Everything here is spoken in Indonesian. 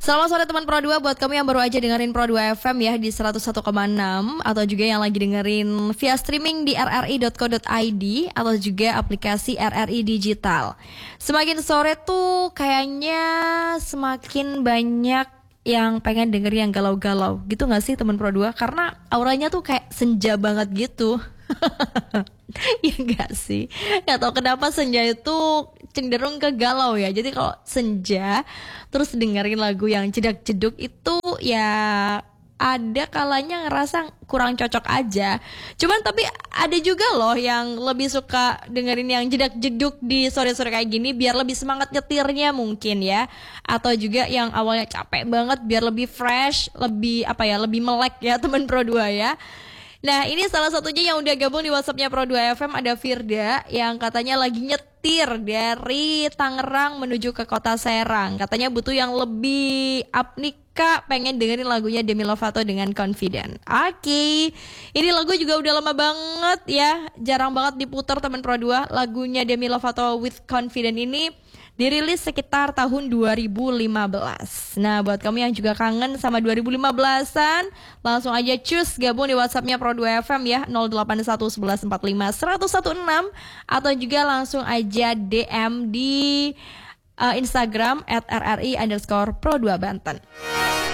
Selamat sore teman Pro 2, buat kamu yang baru aja dengerin Pro 2 FM ya di 101,6, atau juga yang lagi dengerin via streaming di rri.co.id atau juga aplikasi RRI Digital. Semakin sore tuh kayaknya semakin banyak yang pengen dengerin yang galau-galau gitu gak sih teman Pro 2? Karena auranya tuh kayak senja banget gitu. Ya gak sih? Gak tau kenapa senja itu cenderung ke galau ya. Jadi kalau senja terus dengerin lagu yang jedak-jeduk itu ya ada kalanya ngerasa kurang cocok aja. Cuman tapi ada juga loh yang lebih suka dengerin yang jedak-jeduk di sore-sore kayak gini biar lebih semangat nyetirnya mungkin ya. Atau juga yang awalnya capek banget biar lebih fresh, lebih lebih melek ya teman Pro 2 ya. Nah ini salah satunya yang udah gabung di WhatsAppnya Pro 2 FM, ada Firda yang katanya lagi nyetir dari Tangerang menuju ke kota Serang. Katanya butuh yang lebih up nih Kak, pengen dengerin lagunya Demi Lovato dengan Confident. Oke, ini lagu juga udah lama banget ya, jarang banget diputar teman Pro 2. Lagunya Demi Lovato with Confident ini dirilis sekitar tahun 2015. Nah buat kamu yang juga kangen sama 2015an, langsung aja cus gabung di WhatsAppnya Pro 2 FM ya, 081 11 45 116, atau juga langsung aja DM di Instagram @rri_pro2banten.